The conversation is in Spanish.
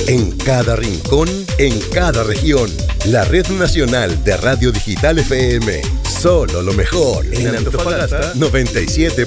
En cada rincón, en cada región. La Red Nacional de Radio Digital FM. Solo lo mejor. En Antofagasta, 97.7.